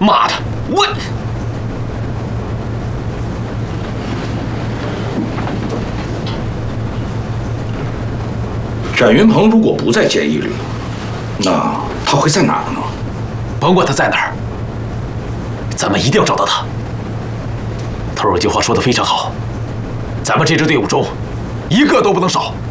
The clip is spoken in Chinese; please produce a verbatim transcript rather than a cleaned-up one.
妈的，我…… 展云鹏如果不在监狱里，那他会在哪儿呢？ 甭管他在哪儿，咱们一定要找到他。头有句话说的非常好，咱们这支队伍中，一个都不能少。